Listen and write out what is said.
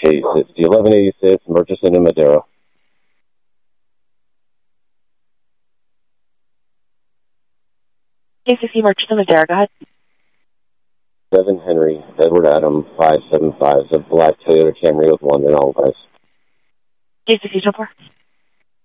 86, the 1186, Murchison and Madero. J60 Murchison, Madero, go ahead. 7 Henry, Edward Adam, 575, the black Toyota Camry with London all guys. J60 Jumper.